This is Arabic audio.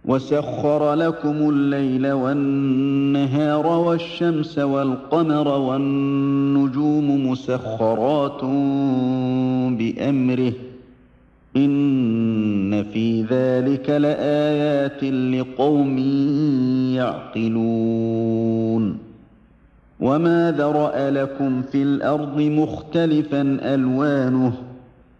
وسخر لكم الليل والنهار والشمس والقمر والنجوم مسخرات بأمره إن في ذلك لآيات لقوم يعقلون وما ذرأ لكم في الأرض مختلفا ألوانه